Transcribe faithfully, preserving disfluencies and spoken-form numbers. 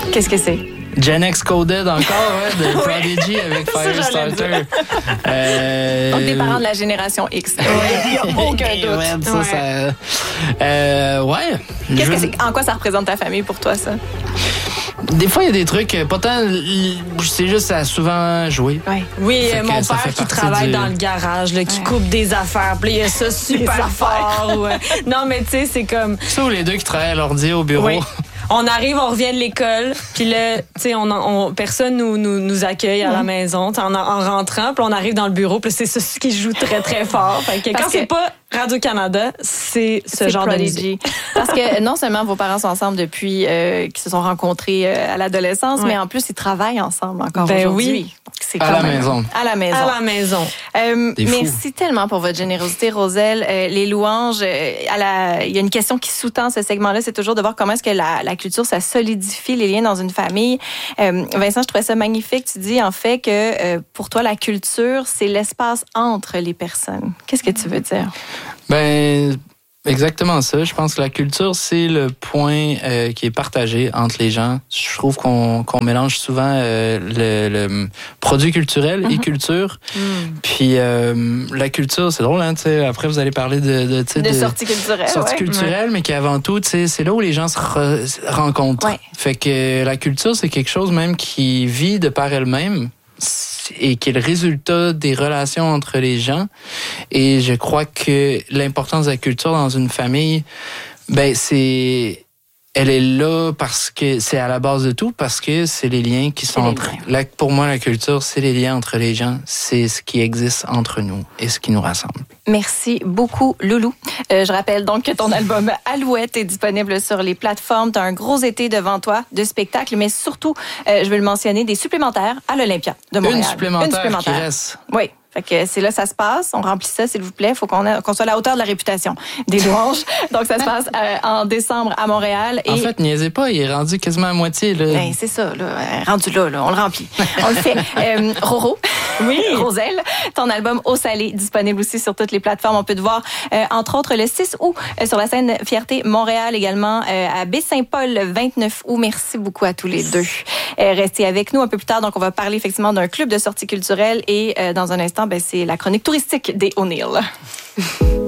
Qu'est-ce que c'est? Gen X Coded encore, ouais, de Prodigy avec Firestarter. Euh... Donc, des parents de la génération X. Il n'y a aucun doute. Ouais, ça, ouais. Ça... Euh, ouais. Qu'est-ce je... que c'est? En quoi ça représente ta famille pour toi, ça? Des fois, il y a des trucs, pas tant. C'est juste à souvent jouer. Ouais. Oui, euh, mon père qui travaille du... dans le garage, là, qui ouais. coupe des affaires, puis il y a ça super fort. Ouais. Non, mais tu sais, c'est comme. Ça ou les deux qui travaillent à l'ordi au bureau. Oui. On arrive, on revient de l'école, puis là, tu sais, on, on, personne nous, nous, nous accueille à la maison, en, en rentrant, puis on arrive dans le bureau, puis c'est ça qui joue très, très fort. Fait que quand que... c'est pas Radio-Canada, c'est ce c'est genre Prodigy. De musique. Parce que non seulement vos parents sont ensemble depuis euh, qu'ils se sont rencontrés euh, à l'adolescence, ouais. mais en plus, ils travaillent ensemble encore ben aujourd'hui. Oui. C'est à la même... maison. À la maison. À la maison. Euh, merci tellement pour votre générosité, Roselle. Euh, les louanges, euh, à la... il y a une question qui sous-tend ce segment-là, c'est toujours de voir comment est-ce que la, la culture, ça solidifie les liens dans une famille. Euh, Vincent, je trouvais ça magnifique. Tu dis en fait que euh, pour toi, la culture, c'est l'espace entre les personnes. Qu'est-ce que tu veux dire? Ben, exactement ça. Je pense que la culture, c'est le point euh, qui est partagé entre les gens. Je trouve qu'on, qu'on mélange souvent euh, le, le produit culturel mm-hmm. et culture. Mm. Puis euh, la culture, c'est drôle, hein, tu sais. Après, vous allez parler de... De, de, de sorties culturelles. Sorties ouais. culturelles, ouais. mais qu'avant tout, tu sais, c'est là où les gens se re- rencontrent. Ouais. Fait que la culture, c'est quelque chose même qui vit de par elle-même et qui est le résultat des relations entre les gens. Et je crois que l'importance de la culture dans une famille, ben c'est... Elle est là parce que c'est à la base de tout, parce que c'est les liens qui sont entre... La, pour moi, la culture, c'est les liens entre les gens. C'est ce qui existe entre nous et ce qui nous rassemble. Merci beaucoup, Loulou. Euh, je rappelle donc que ton album Alouette est disponible sur les plateformes. Tu as un gros été devant toi de spectacles, mais surtout, euh, je veux le mentionner, des supplémentaires à l'Olympia de Montréal. Une supplémentaire, Une supplémentaire. qui reste. Oui. Fait que c'est là ça se passe. On remplit ça, s'il vous plaît. Il faut qu'on, a, qu'on soit à la hauteur de la réputation des louanges. Donc, ça se passe euh, en décembre à Montréal. Et... En fait, niaisez pas, il est rendu quasiment à moitié. Là. Ben, c'est ça, là. Rendu là, là, on le remplit. On le fait. Euh, Roro, oui, Roselle, ton album Au Salé, disponible aussi sur toutes les plateformes. On peut te voir, euh, entre autres, le six août euh, sur la scène Fierté Montréal, également euh, à Baie-Saint-Paul le vingt-neuf août. Merci beaucoup à tous les deux. Euh, restez avec nous un peu plus tard. Donc, on va parler effectivement d'un club de sortie culturelle et euh, dans un instant, ben, c'est la chronique touristique des O'Neill.